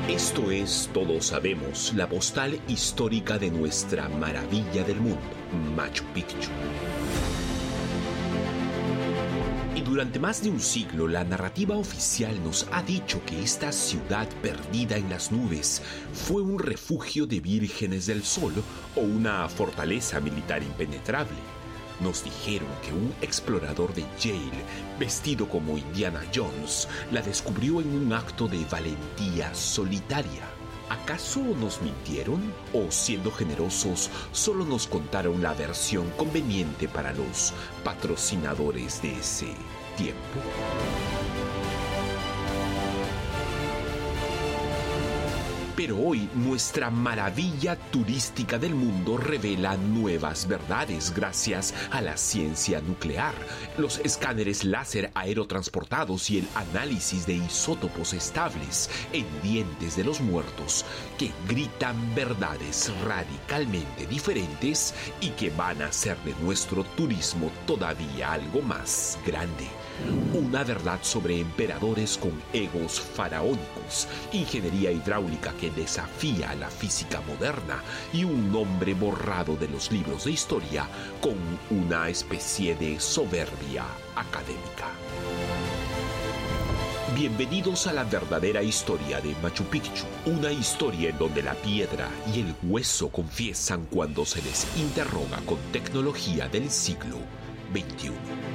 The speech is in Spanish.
Esto es Todos Sabemos, la postal histórica de nuestra maravilla del mundo, Machu Picchu. Y durante más de un siglo, la narrativa oficial nos ha dicho que esta ciudad perdida en las nubes fue un refugio de vírgenes del sol o una fortaleza militar impenetrable. Nos dijeron que un explorador de Yale, vestido como Indiana Jones, la descubrió en un acto de valentía solitaria. ¿Acaso nos mintieron? ¿O, siendo generosos, solo nos contaron la versión conveniente para los patrocinadores de ese tiempo? Pero hoy nuestra maravilla turística del mundo revela nuevas verdades gracias a la ciencia nuclear, los escáneres láser aerotransportados y el análisis de isótopos estables en dientes de los muertos que gritan verdades radicalmente diferentes y que van a hacer de nuestro turismo todavía algo más grande. Una verdad sobre emperadores con egos faraónicos, ingeniería hidráulica que desafía a la física moderna y un nombre borrado de los libros de historia con una especie de soberbia académica. Bienvenidos a la verdadera historia de Machu Picchu, una historia en donde la piedra y el hueso confiesan cuando se les interroga con tecnología del siglo XXI.